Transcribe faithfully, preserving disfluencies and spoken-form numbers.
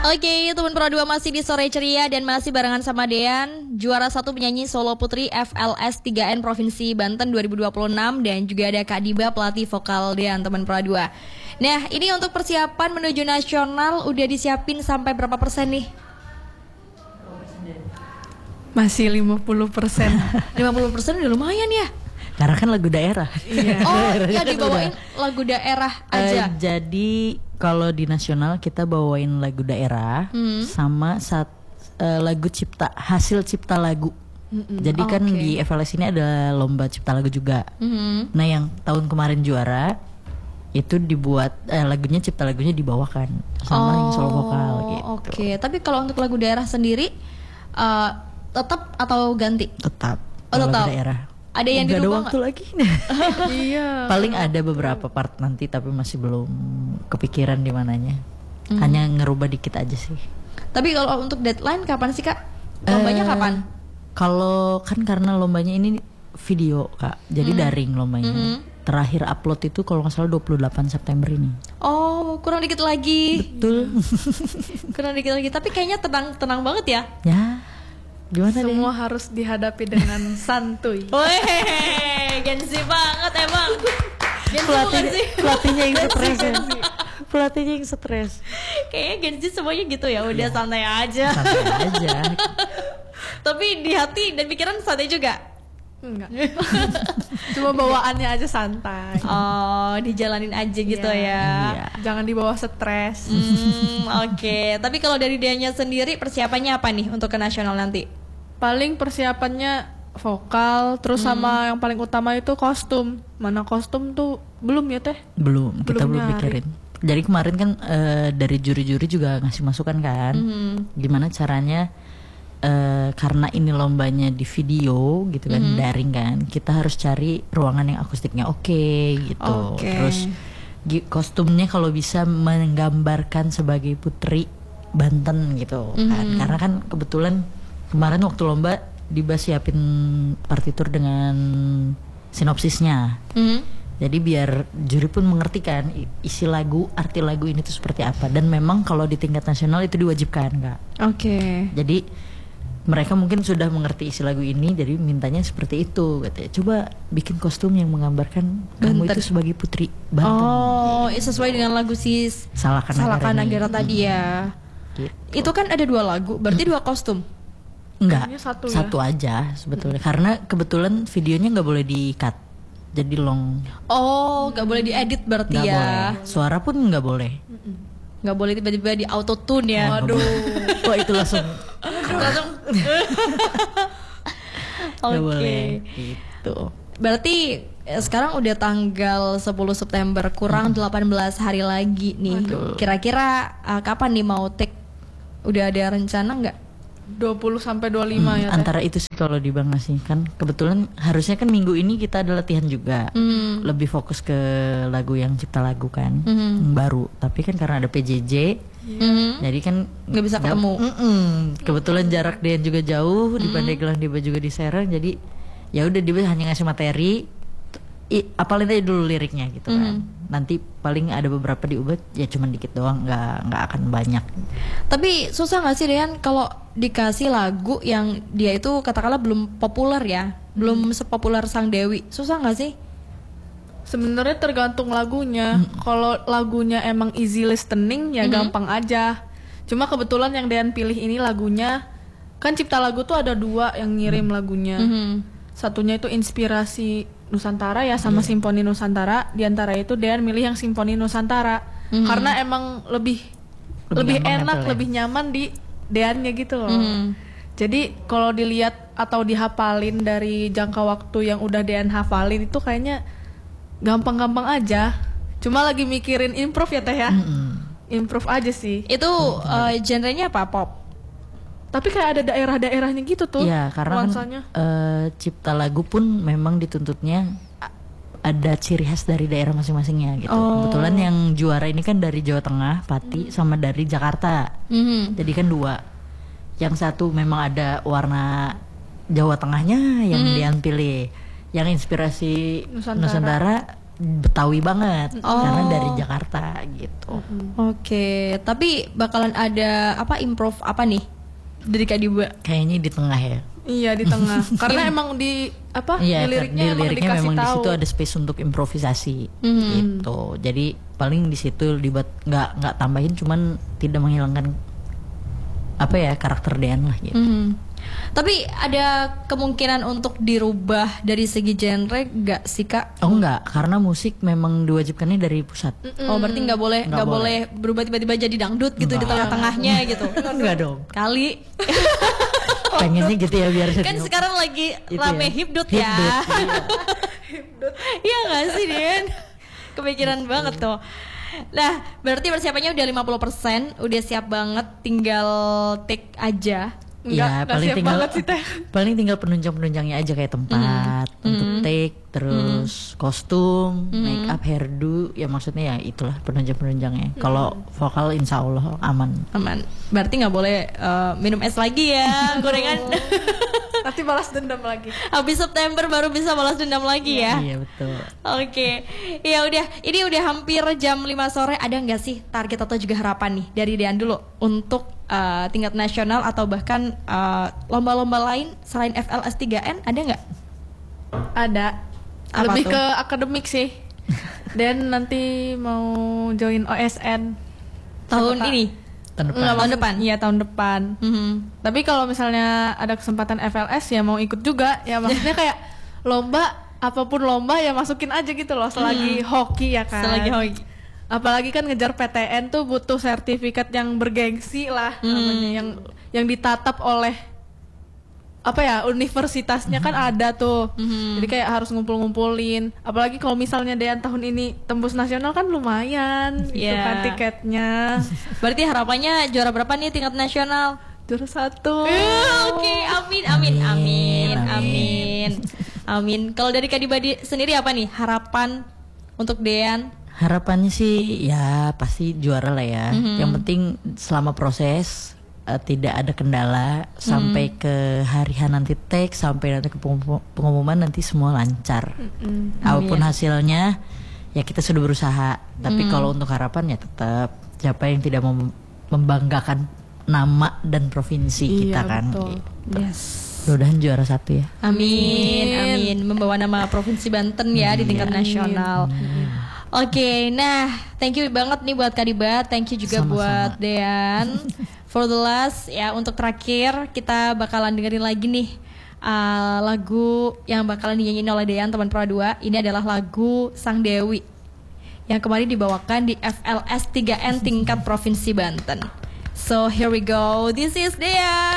Oke, teman Pro dua masih di Sore Ceria dan masih barengan sama Dean, juara satu penyanyi solo putri F L S tiga N Provinsi Banten dua ribu dua puluh enam, dan juga ada Kak Diba, pelatih vokal Dean, teman Pro dua. Nah, ini untuk persiapan menuju nasional udah disiapin sampai berapa persen nih? Masih lima puluh persen. lima puluh persen udah lumayan ya? Karena kan lagu daerah. Iya. Oh, ya dibawain lagu daerah aja. Uh, jadi kalau di nasional kita bawain lagu daerah hmm. sama saat uh, lagu cipta hasil cipta lagu. Mm-mm. Jadi oh, kan okay. di F L S ini ada lomba cipta lagu juga. Mm-hmm. Nah, yang tahun kemarin juara itu dibuat eh, lagunya cipta lagunya dibawakan sama oh, yang solo vokal gitu. Oke, okay. Tapi kalau untuk lagu daerah sendiri uh, tetap atau ganti? Tetap. Oh, tetap. Daerah. Ada yang nggak ada dirubah waktu lagi. Iya. Paling ada beberapa part nanti tapi masih belum kepikiran di mananya. Hmm. Hanya ngerubah dikit aja sih. Tapi kalau untuk deadline kapan sih Kak? Lombanya uh, kapan? Kalau kan karena lombanya ini video Kak, jadi hmm. daring lombanya. Hmm. Terakhir upload itu kalau nggak salah dua puluh delapan September ini. Oh, kurang dikit lagi. Betul. Kurang dikit lagi. Tapi kayaknya tenang tenang banget ya. Ya. Gimana semua deh? Harus dihadapi dengan santuy. Weh, Genzi banget emang. Genzi Pelatih, sih? Pelatihnya yang stres. Pelatihnya yang stres. Kayaknya Genzi semuanya gitu ya. Udah ya. santai aja. Santai aja. Tapi di hati dan pikiran santai juga. Enggak. Cuma bawaannya aja santai. Oh, dijalanin aja gitu ya. Iya. Jangan dibawa stres. Hmm, Oke. Okay. Tapi kalau dari dianya sendiri persiapannya apa nih untuk ke nasional nanti? Paling persiapannya vokal, terus hmm. sama yang paling utama itu kostum. Mana kostum tuh belum ya Teh? Belum, kita belum, belum pikirin. Jadi kemarin kan uh, dari juri-juri juga ngasih masukan kan, hmm. gimana caranya uh, karena ini lombanya di video gitu kan, hmm. daring kan, kita harus cari ruangan yang akustiknya oke okay, gitu. Okay. Terus gi- kostumnya kalau bisa menggambarkan sebagai putri Banten gitu hmm. kan, karena kan kebetulan kemarin waktu lomba Diba siapin partitur dengan sinopsisnya. Mm-hmm. Jadi biar juri pun mengerti kan isi lagu, arti lagu ini tuh seperti apa. Dan memang kalau di tingkat nasional itu diwajibkan, Kak. Oke. Okay. Jadi mereka mungkin sudah mengerti isi lagu ini, jadi mintanya seperti itu katanya. Coba bikin kostum yang menggambarkan Banten. Kamu itu sebagai putri Banten. Oh, gitu. Sesuai dengan lagu si Salahkan Nagara tadi ya. Gitu. Itu kan ada dua lagu, berarti dua kostum. Enggak, satu, satu ya? aja sebetulnya. Hmm. Karena kebetulan videonya nggak boleh di-cut, jadi long. Oh, nggak boleh diedit berarti gak ya? Boleh. Suara pun nggak boleh. Nggak boleh tiba-tiba di auto tune ya? Waduh. Wah itu langsung. langsung. Oke. Okay. Gitu. Berarti sekarang udah tanggal sepuluh September, kurang hmm. delapan belas hari lagi nih. Aduh. Kira-kira uh, kapan nih mau take? Udah ada rencana nggak? dua puluh sampai dua puluh lima hmm, ya. Antara itu sih kalau di Bang ngasih kan kebetulan harusnya kan minggu ini kita ada latihan juga. Hmm. Lebih fokus ke lagu yang cipta lagu kan, hmm. baru. Tapi kan karena ada P J J, hmm. jadi kan nggak bisa ketemu. Mm-mm. Kebetulan jarak dia juga jauh, di Pandeglang dia juga di Serang, jadi ya udah dia hanya ngasih materi. I, apalin aja dulu liriknya gitu kan. Mm. Nanti paling ada beberapa diubah ya cuman dikit doang, nggak nggak akan banyak. Tapi susah nggak sih Dean kalau dikasih lagu yang dia itu katakanlah belum populer ya, mm. belum sepopuler Sang Dewi, susah nggak sih? Sebenarnya tergantung lagunya. Mm. Kalau lagunya emang easy listening ya mm-hmm. gampang aja. Cuma kebetulan yang Dean pilih ini lagunya kan cipta lagu tuh ada dua yang ngirim mm. lagunya. Mm-hmm. Satunya itu inspirasi Nusantara ya sama yeah. Simfoni Nusantara. Di antara itu Dean milih yang Simfoni Nusantara mm-hmm. karena emang lebih lebih, lebih enak, ya? Lebih nyaman di Deannya gitu loh. Mm-hmm. Jadi kalau dilihat atau dihafalin dari jangka waktu yang udah Dean hafalin itu kayaknya gampang-gampang aja. Cuma lagi mikirin improve ya Teh ya. Mm-hmm. Improve aja sih. Itu uh, genrenya apa? Pop? Tapi kayak ada daerah-daerahnya gitu tuh. Iya, karena kan uh, cipta lagu pun memang dituntutnya ada ciri khas dari daerah masing-masingnya gitu. Oh. Kebetulan yang juara ini kan dari Jawa Tengah, Pati, hmm. sama dari Jakarta. Hmm. Jadi kan dua. Yang satu memang ada warna Jawa Tengahnya yang hmm. Dian pilih. Yang inspirasi Nusantara, Nusantara Betawi banget Oh. karena dari Jakarta gitu. Oke, tapi bakalan ada apa improv apa nih dari Kak Diba? Kayaknya di tengah ya. Iya di tengah. Karena emang di apa Iya, di liriknya, di emang liriknya dikasih memang di tahu. situ ada space untuk improvisasi Mhm. gitu. Jadi paling di situ dibuat nggak nggak tambahin, cuman tidak menghilangkan apa ya karakter Dean lah gitu. Mhm. Tapi ada kemungkinan untuk dirubah dari segi genre nggak sih Kak? Oh enggak, karena musik memang diwajibkannya dari pusat. Oh berarti nggak boleh Nggak nggak boleh. berubah tiba-tiba jadi dangdut gitu di tengah-tengahnya gitu. Enggak dong. Kali Pengennya gitu ya biar kan sedih. sekarang lagi Itu rame ya. hipdut ya. Hipdut, Iya nggak sih Den? Kepikiran banget tuh. Nah, berarti persiapannya udah lima puluh persen, udah siap banget, tinggal take aja. Enggak, Ya enggak paling siap tinggal banget sih, Teh. paling tinggal penunjang-penunjangnya aja kayak tempat untuk take, terus kostum, make up, hairdo, ya maksudnya ya itulah penunjang-penunjangnya. Kalau vokal insya Allah aman. Aman. Berarti nggak boleh eh, minum es lagi ya, gorengan. Nanti balas dendam lagi. Habis September baru bisa balas dendam lagi ya. Iya betul. Oke, ya udah. Ini udah hampir jam lima sore. Ada nggak sih target atau juga harapan nih dari Dean dulu untuk uh, tingkat nasional atau bahkan uh, lomba-lomba lain selain F L S tiga N? Ada nggak? Ada. Apa Lebih tuh? ke akademik sih. Dan nanti mau join O S N Tahun Siapa, Kak? ini? Tahun depan. Enggak, Tahun maksud- depan? Iya tahun depan. Mhm. Tapi kalau misalnya ada kesempatan F L S ya mau ikut juga. Ya maksudnya kayak lomba, apapun lomba ya masukin aja gitu loh. Selagi hoki ya kan. Selagi hoki. Apalagi kan ngejar P T N tuh butuh sertifikat yang bergengsi lah namanya, yang yang ditatap oleh apa ya universitasnya kan ada tuh. Jadi kayak harus ngumpul-ngumpulin. Apalagi kalau misalnya Dean tahun ini tembus nasional kan lumayan gitu Iya. kan tiketnya. Berarti harapannya juara berapa nih tingkat nasional? Juara satu. Eh, Oke, amin, amin, amin, Amin, amin, amin. Kalau dari Kak Diba di- sendiri apa nih harapan untuk Dean? Harapannya sih ya pasti juara lah ya. Yang penting selama proses eh, tidak ada kendala sampai ke hari H nanti take sampai nanti ke pengum- pengumuman nanti semua lancar. Apapun hasilnya ya kita sudah berusaha. Tapi kalau untuk harapan ya tetap siapa yang tidak mem- membanggakan nama dan provinsi kita Iya, kan. betul. Gitu. Yes. Mudah-mudahan juara satu ya. Amin, amin. Membawa nama Provinsi Banten ya di tingkat nasional. Oke, nah thank you banget nih buat Kak Diba, thank you juga Sama-sama. buat Dean. For the last ya untuk terakhir kita bakalan dengerin lagi nih uh, lagu yang bakalan dinyanyiin oleh Dean teman Pro dua. Ini adalah lagu Sang Dewi yang kemarin dibawakan di F L S tiga N tingkat Provinsi Banten. So here we go, this is Dean.